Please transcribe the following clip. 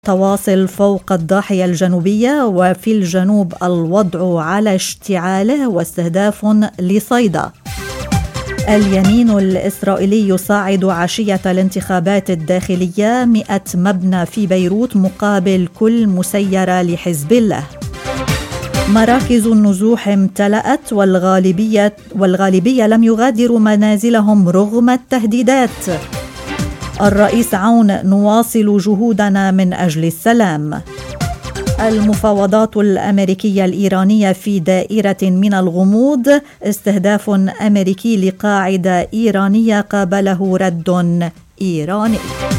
تواصل فوق الضاحية الجنوبية، وفي الجنوب الوضع على اشتعاله واستهداف لصيدا. اليمين الإسرائيلي يصعد عشية الانتخابات الداخلية 100 مبنى في بيروت مقابل كل مسيرة لحزب الله. مراكز النزوح امتلأت والغالبية لم يغادروا منازلهم رغم التهديدات. الرئيس عون: نواصل جهودنا من أجل السلام. المفاوضات الأمريكية الإيرانية في دائرة من الغموض، استهداف أمريكي لقاعدة إيرانية قابله رد إيراني.